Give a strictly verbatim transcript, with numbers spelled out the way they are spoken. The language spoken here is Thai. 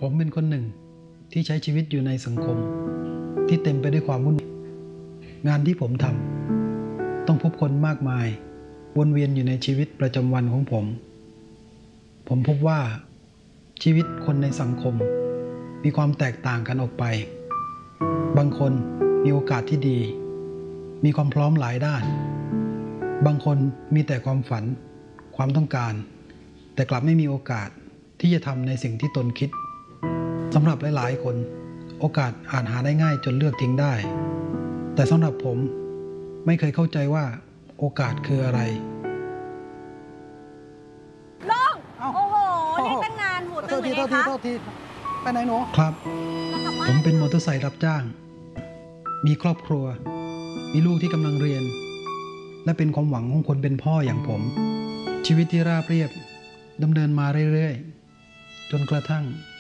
ผมเป็นคนหนึ่งที่ใช้ชีวิตอยู่ในสังคมที่เต็มไปด้วยความวุ่นวายงานที่ผมทำต้องพบคนมากมายวนเวียนอยู่ในชีวิตประจำวันของผมผมพบว่าชีวิตคนในสังคมมีความแตกต่างกันออกไปบางคนมีโอกาสที่ดีมีความพร้อมหลายด้านบางคนมีแต่ความฝันความต้องการแต่กลับไม่มีโอกาสที่จะทำในสิ่งที่ตนคิดสำหรับหลายๆคนโอกาสอาจหาได้ง่ายจนเลือกทิ้งได้แต่สำหรับผมไม่เคยเข้าใจว่าโอกาสคืออะไรลุงโอ้โหเรียกตั้งนานหูตึงเลยคะโทษทีไปไหนหนูครับผมเป็นมอเตอร์ไซค์รับจ้างมีครอบครัวมีลูกที่กำลังเรียนและเป็นความหวังของคนเป็นพ่ออย่างผมชีวิตที่ราบเรียบดำเนินมาเรื่อยๆจนกระทั่ง